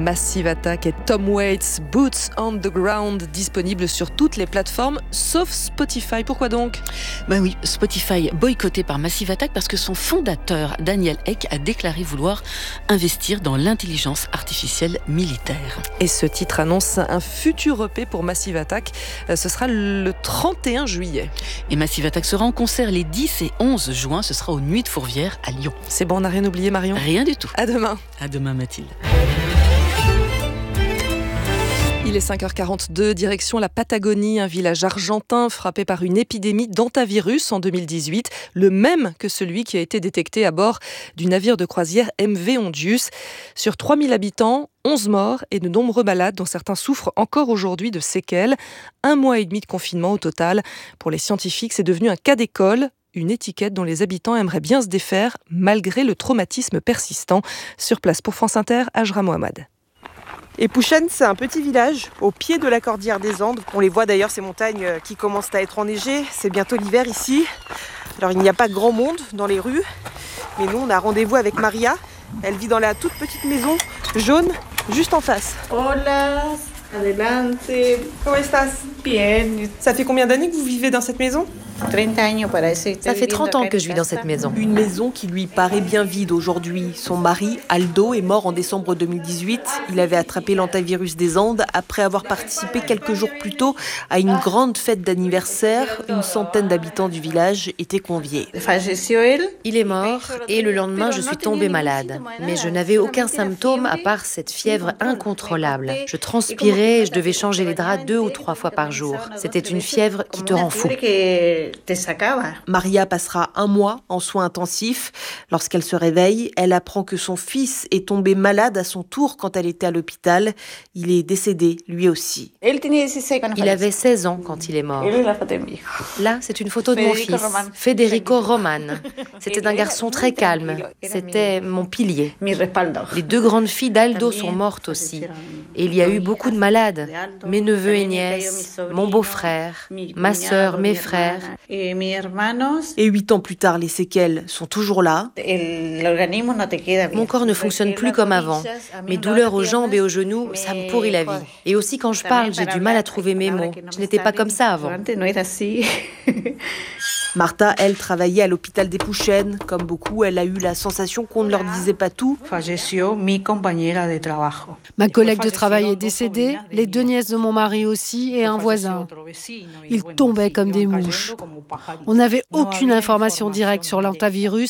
Massive Attack et Tom Waits, Boots on the Ground, disponible sur toutes les plateformes sauf Spotify. Pourquoi donc ? Oui, Spotify boycotté par Massive Attack parce que son fondateur Daniel Ek a déclaré vouloir investir dans l'intelligence artificielle militaire. Et ce titre annonce un futur EP pour Massive Attack. Ce sera le 31 juillet. Et Massive Attack sera en concert les 10 et 11 juin. Ce sera aux Nuits de Fourvière à Lyon. C'est bon, on n'a rien oublié, Marion ? Rien du tout. À demain. À demain, Mathilde. Il est 5h42, direction la Patagonie, un village argentin frappé par une épidémie d'hantavirus en 2018, le même que celui qui a été détecté à bord du navire de croisière MV Hondius. Sur 3000 habitants, 11 morts et de nombreux malades dont certains souffrent encore aujourd'hui de séquelles. 1 mois et demi de confinement au total. Pour les scientifiques, c'est devenu un cas d'école. Une étiquette dont les habitants aimeraient bien se défaire malgré le traumatisme persistant. Sur place pour France Inter, Ajra Mohamed. Epouchen, c'est un petit village au pied de la cordillère des Andes. On les voit d'ailleurs, ces montagnes qui commencent à être enneigées. C'est bientôt l'hiver ici. Alors il n'y a pas grand monde dans les rues, mais nous on a rendez-vous avec Maria. Elle vit dans la toute petite maison jaune juste en face. Hola, adelante. Comment estás? Bien. Ça fait combien d'années que vous vivez dans cette maison? 30 años parece. Ça fait 30 ans que je vis dans cette maison. Une maison qui lui paraît bien vide aujourd'hui. Son mari, Aldo, est mort en décembre 2018. Il avait attrapé l'hantavirus des Andes après avoir participé quelques jours plus tôt à une grande fête d'anniversaire. Une centaine d'habitants du village étaient conviés. Il est mort et le lendemain, je suis tombée malade. Mais je n'avais aucun symptôme à part cette fièvre incontrôlable. Je transpirais et je devais changer les draps 2 ou 3 fois par jour. C'était une fièvre qui te rend fou. Maria passera 1 mois en soins intensifs. Lorsqu'elle se réveille, elle apprend que son fils est tombé malade à son tour quand elle était à l'hôpital. Il est décédé, lui aussi. Il avait 16 ans quand il est mort. Là, c'est une photo de mon fils, Federico Roman. C'était un garçon très calme. C'était mon pilier. Les 2 grandes filles d'Aldo sont mortes aussi. Et il y a eu beaucoup de malades. Mes neveux et nièces, mon beau-frère, ma sœur, mes frères. Et 8 ans plus tard, les séquelles sont toujours là. Mon corps ne fonctionne plus comme avant. Mes douleurs aux jambes et aux genoux, ça me pourrit la vie. Et aussi quand je parle, j'ai du mal à trouver mes mots. Je n'étais pas comme ça avant. Martha, elle, travaillait à l'hôpital d'Epouchen. Comme beaucoup, elle a eu la sensation qu'on ne leur disait pas tout. Ma collègue de travail est décédée, les 2 nièces de mon mari aussi et un voisin. Ils tombaient comme des mouches. On n'avait aucune information directe sur l'hantavirus.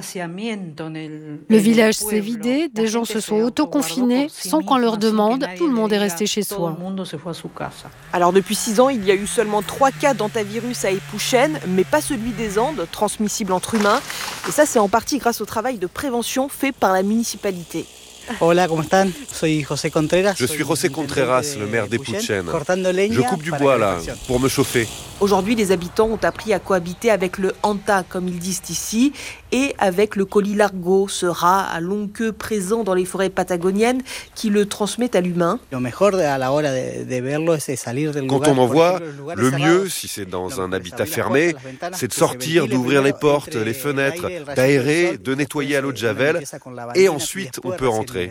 Le village s'est vidé, des gens se sont auto-confinés sans qu'on leur demande. Tout le monde est resté chez soi. Alors depuis 6 ans, il y a eu seulement 3 cas d'hantavirus à Epouchen, mais pas celui des Andes, transmissible entre humains. Et ça, c'est en partie grâce au travail de prévention fait par la municipalité. Hola, ¿cómo están? Soy José Contreras. Je suis José Contreras, le maire d'Epouchen. Je coupe du bois là, pour me chauffer. Aujourd'hui, les habitants ont appris à cohabiter avec le hanta, comme ils disent ici, et avec le colilargo, ce rat à longue queue présent dans les forêts patagoniennes qui le transmet à l'humain. Quand on en voit, le mieux, si c'est dans un habitat fermé, c'est de sortir, d'ouvrir les portes, les fenêtres, d'aérer, de nettoyer à l'eau de javel, et ensuite on peut rentrer.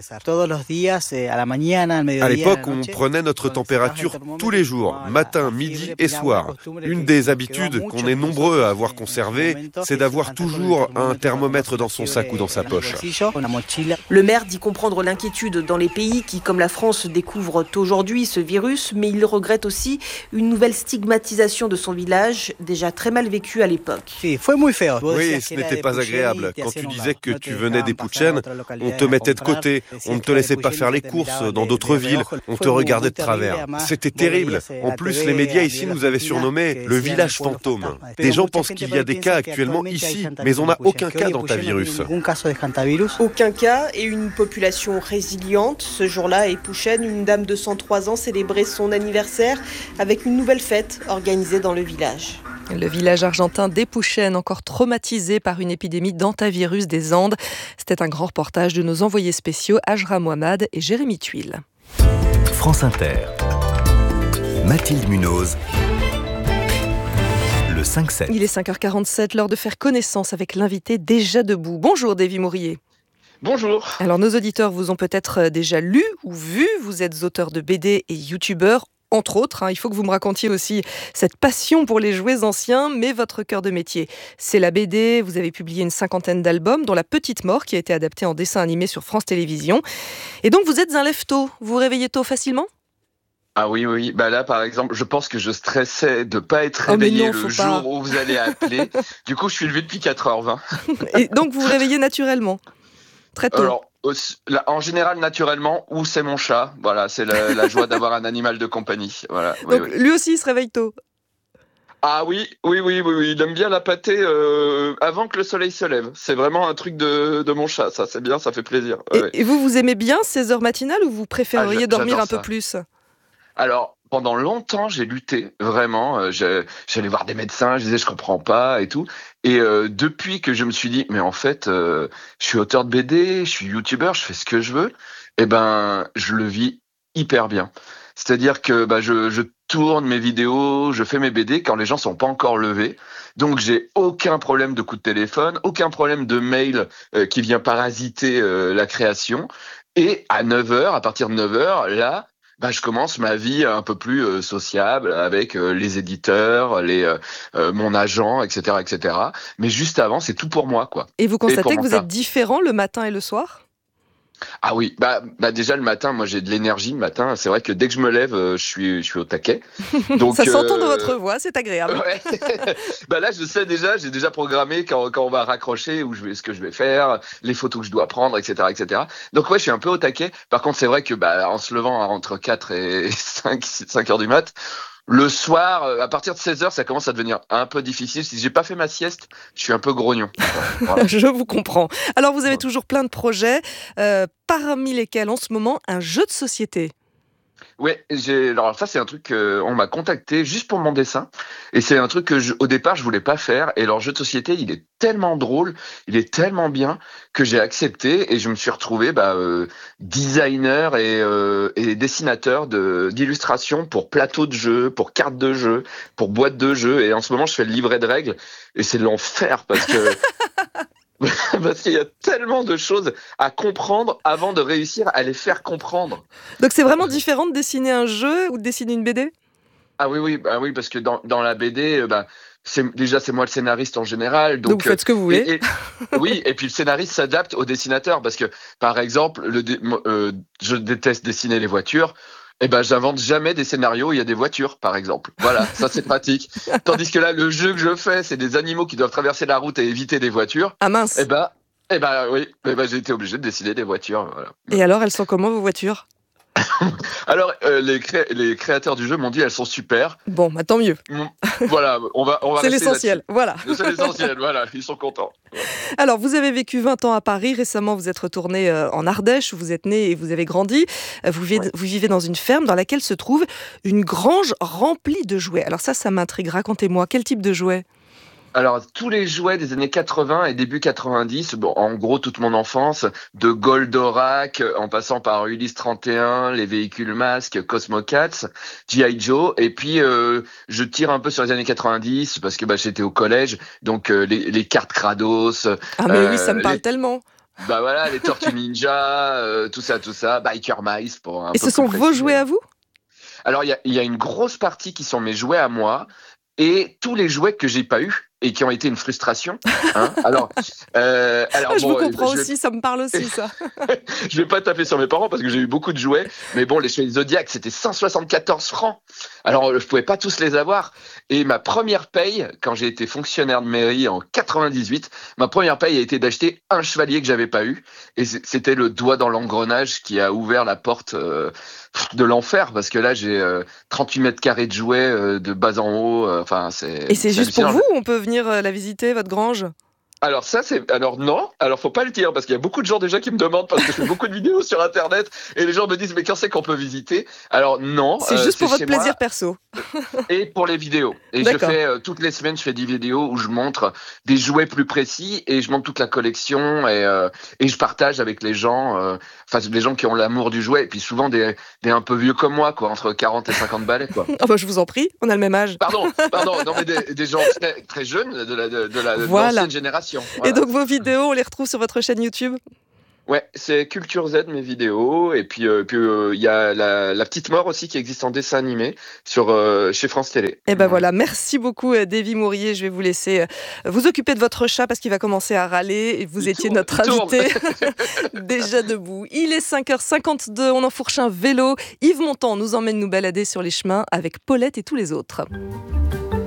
À l'époque, on prenait notre température tous les jours, matin, midi et soir. Une des habitudes qu'on est nombreux à avoir conservées, c'est d'avoir toujours un thermomètre dans son sac ou dans sa poche. Le maire dit comprendre l'inquiétude dans les pays qui, comme la France, découvrent aujourd'hui ce virus, mais il regrette aussi une nouvelle stigmatisation de son village, déjà très mal vécue à l'époque. Oui, ce n'était pas agréable. Quand tu disais que tu venais d'Epouchen, on te mettait de côté, on ne te laissait pas faire les courses dans d'autres villes, on te regardait de travers. C'était terrible. En plus, les médias ici nous avaient surnommé le village fantôme. Des gens pensent qu'il y a des cas actuellement ici, mais on n'a aucun cas d'hantavirus. Aucun cas et une population résiliente. Ce jour-là, à Epouchen, une dame de 103 ans célébrait son anniversaire avec une nouvelle fête organisée dans le village. Le village argentin d'Epouchen, encore traumatisé par une épidémie d'hantavirus des Andes. C'était un grand reportage de nos envoyés spéciaux Ajra Mohamed et Jérémy Tuile. France Inter. Mathilde Munoz. Le 5-7. Il est 5h47, l'heure de faire connaissance avec l'invité déjà debout. Bonjour Davy Mourier. Bonjour. Alors nos auditeurs vous ont peut-être déjà lu ou vu, vous êtes auteur de BD et youtubeur. Entre autres, il faut que vous me racontiez aussi cette passion pour les jouets anciens, mais votre cœur de métier, c'est la BD. Vous avez publié une 50aine d'albums, dont La Petite Mort, qui a été adaptée en dessin animé sur France Télévisions. Et donc, vous êtes un lève-tôt. Vous vous réveillez tôt facilement ? Ah oui. Bah là, par exemple, je pense que je stressais de pas être réveillé le jour où vous allez appeler. Du coup, je suis levé depuis 4h20. Et donc, vous vous réveillez naturellement ? Très tôt. Alors, en général, naturellement, ou c'est mon chat. Voilà, c'est la joie d'avoir un animal de compagnie. Voilà. Donc, lui aussi, il se réveille tôt. Ah oui. Il aime bien la pâtée avant que le soleil se lève. C'est vraiment un truc de mon chat. Ça, c'est bien, ça fait plaisir. Et vous aimez bien ces heures matinales ou vous préféreriez dormir un peu plus ? Alors, pendant longtemps, j'ai lutté, vraiment. J'allais voir des médecins, je disais je comprends pas et tout. Et depuis que je me suis dit, mais en fait, je suis auteur de BD, je suis youtubeur, je fais ce que je veux, et je le vis hyper bien. C'est-à-dire que je tourne mes vidéos, je fais mes BD quand les gens sont pas encore levés. Donc, j'ai aucun problème de coup de téléphone, aucun problème de mail qui vient parasiter la création. Et à 9h, à partir de 9h, là, je commence ma vie un peu plus sociable avec les éditeurs, mon agent, etc. Mais juste avant, c'est tout pour moi, quoi. Et vous constatez que vous êtes différent le matin et le soir ? Ah oui, déjà le matin, moi j'ai de l'énergie le matin. C'est vrai que dès que je me lève, je suis au taquet. Donc, ça s'entend dans votre voix, c'est agréable. Ouais. Là, je sais déjà, j'ai déjà programmé quand on va raccrocher ce que je vais faire, les photos que je dois prendre, etc. Donc ouais, je suis un peu au taquet. Par contre, c'est vrai que en se levant entre 4 et 5 heures du mat, le soir, à partir de 16h, ça commence à devenir un peu difficile. Si j'ai pas fait ma sieste, je suis un peu grognon. Voilà. Je vous comprends. Alors, vous avez toujours plein de projets, parmi lesquels, en ce moment, un jeu de société. Oui, alors ça c'est un truc on m'a contacté juste pour mon dessin et c'est un truc que au départ je voulais pas faire et leur jeu de société il est tellement drôle, il est tellement bien que j'ai accepté et je me suis retrouvé designer et dessinateur d'illustrations pour plateaux de jeu, pour cartes de jeu, pour boîtes de jeu et en ce moment je fais le livret de règles et c'est l'enfer parce que parce qu'il y a tellement de choses à comprendre avant de réussir à les faire comprendre. Donc c'est vraiment différent de dessiner un jeu ou de dessiner une BD ? Ah oui, parce que dans la BD, c'est moi le scénariste en général. Donc vous faites ce que vous voulez. Oui, et puis le scénariste s'adapte au dessinateur parce que, par exemple, je déteste dessiner les voitures. J'invente jamais des scénarios où il y a des voitures, par exemple. Voilà, ça c'est pratique. Tandis que là, le jeu que je fais, c'est des animaux qui doivent traverser la route et éviter des voitures. Ah mince. J'ai été obligé de dessiner des voitures. Voilà. Et alors, elles sont comment vos voitures ? Alors, les créateurs du jeu m'ont dit elles sont super. Bon, tant mieux. Voilà, on va c'est l'essentiel, voilà. C'est l'essentiel, voilà, ils sont contents. Voilà. Alors, vous avez vécu 20 ans à Paris. Récemment, vous êtes retourné en Ardèche, où vous êtes né et vous avez grandi. Vous vivez dans une ferme dans laquelle se trouve une grange remplie de jouets. Alors ça m'intrigue. Racontez-moi, quel type de jouets ? Alors, tous les jouets des années 80 et début 90, en gros, toute mon enfance, de Goldorak, en passant par Ulysse 31, les véhicules masques, Cosmo Cats, G.I. Joe, et puis je tire un peu sur les années 90, parce que j'étais au collège, donc les cartes Kratos. Ah mais oui, ça me parle tellement. Les Tortues Ninja, tout ça, Biker Mice, pour un peu. Et ce sont vos jouets à vous ? Alors, il y a une grosse partie qui sont mes jouets à moi, et tous les jouets que j'ai pas eu et qui ont été une frustration. Alors, je vous comprends aussi, ça me parle aussi, ça. Je vais pas taper sur mes parents parce que j'ai eu beaucoup de jouets, mais bon, les chevaliers Zodiac, c'était 174 francs. Alors, je pouvais pas tous les avoir. Et ma première paye, quand j'ai été fonctionnaire de mairie en 98, ma première paye a été d'acheter un chevalier que j'avais pas eu. Et c'était le doigt dans l'engrenage qui a ouvert la porte de l'enfer, parce que là, j'ai 38 mètres carrés de jouets de bas en haut. Et c'est juste pour vous ? On peut venir la visiter, votre grange ? Alors non, faut pas le dire parce qu'il y a beaucoup de gens déjà qui me demandent parce que je fais beaucoup de vidéos sur internet et les gens me disent mais quand c'est qu'on peut visiter ? Alors non, c'est juste pour votre plaisir perso. Et pour les vidéos. Et je fais toutes les semaines, je fais des vidéos où je montre des jouets plus précis et je montre toute la collection et je partage avec les gens, les gens qui ont l'amour du jouet et puis souvent des un peu vieux comme moi quoi, entre 40 et 50 balais quoi. Je vous en prie, on a le même âge. Pardon, non mais des gens très, très jeunes de l'ancienne génération. Voilà. Et donc vos vidéos, on les retrouve sur votre chaîne YouTube ? Ouais, c'est Culture Z, mes vidéos. Et puis, il y a la petite mort aussi qui existe en dessin animé chez France Télé. Et ben voilà, merci beaucoup Davy Mourier. Je vais vous laisser vous occuper de votre chat parce qu'il va commencer à râler. Et vous étiez notre invité déjà debout. Il est 5h52, on enfourche un vélo. Yves Montand nous emmène nous balader sur les chemins avec Paulette et tous les autres.